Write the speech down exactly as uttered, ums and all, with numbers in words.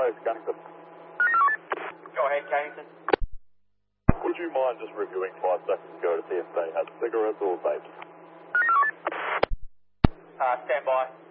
Hi, Cannington. Go ahead, Cannington. Would you mind just reviewing five seconds ago to see if they had cigarettes or vapes? Uh, stand by.